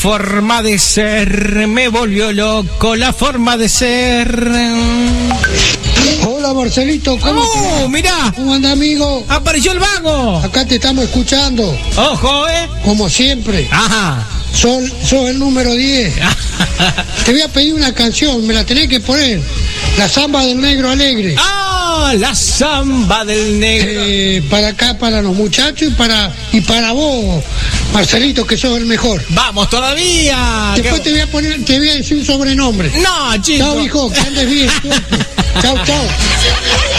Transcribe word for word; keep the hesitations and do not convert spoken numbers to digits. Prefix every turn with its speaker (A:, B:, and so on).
A: Forma de ser, me volvió loco la forma de ser.
B: Hola Marcelito, ¿cómo
A: ¡Oh, mirá!
B: ¿Cómo anda, amigo?
A: ¡Apareció el vago!
B: Acá te estamos escuchando.
A: ¡Ojo, eh!
B: Como siempre.
A: ¡Ajá!
B: Sos, sos el número diez. Te voy a pedir una canción, me la tenés que poner. La Samba del Negro Alegre.
A: ¡Ah! La Samba del Negro.
B: Eh, para acá, para los muchachos y para, y para vos, Marcelito, que sos el mejor.
A: ¡Vamos todavía!
B: Después
A: ¿Qué?
B: te voy a poner, te voy a decir un sobrenombre.
A: No, chico.
B: Chao, hijo, que andes bien. Chao, chao.